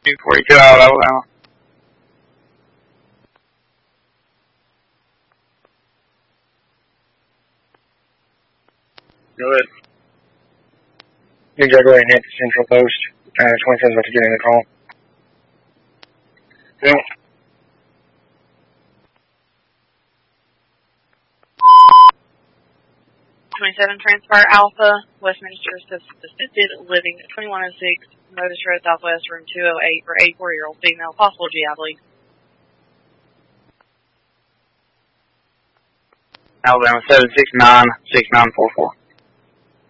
242 out of Alabama. Go ahead. You gotta go ahead and hit the central post. 27's about to get in the call. Yeah. Transpire Alpha, Westminster Assisted Living, 2106, Modus Road Southwest, room 208 for 84-year-old female, possible GI bleed. Alabama 769-6944.